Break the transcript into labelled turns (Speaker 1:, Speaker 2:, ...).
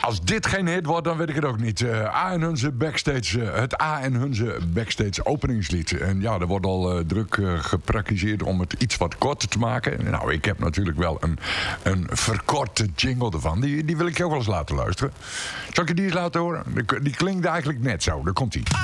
Speaker 1: Als dit geen hit wordt, dan weet ik het ook niet. A en Hunze Backstage, het A en Hunze Backstage openingslied. En ja, er wordt al druk gepraktiseerd om het iets wat korter te maken. Nou, ik heb natuurlijk wel een verkorte jingle ervan. Die wil ik je ook wel eens laten luisteren. Zal ik je die eens laten horen? Die klinkt eigenlijk net zo. Daar komt-ie.